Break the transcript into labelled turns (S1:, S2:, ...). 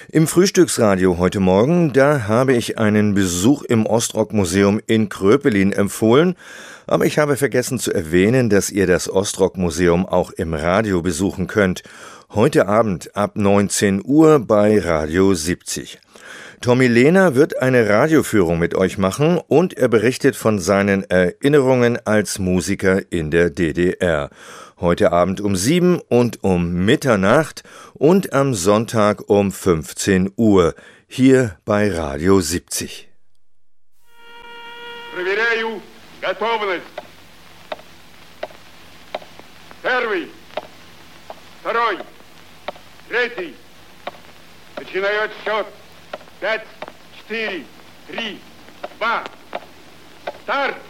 S1: Im Frühstücksradio heute Morgen, da habe ich einen Besuch im Ostrock-Museum in Kröpelin empfohlen, aber ich habe vergessen zu erwähnen, dass ihr das Ostrock-Museum auch im Radio besuchen könnt. Heute Abend ab 19 Uhr bei Radio 70. Tommy Lehner wird eine Radioführung mit euch machen und er berichtet von seinen Erinnerungen als Musiker in der DDR. Heute Abend um 7 und um Mitternacht und am Sonntag um 15 Uhr, hier bei Radio 70.
S2: Проверяю готовность. Первый, второй, третий. Начинаю отсчет. 5, 4, 3, 2. Старт!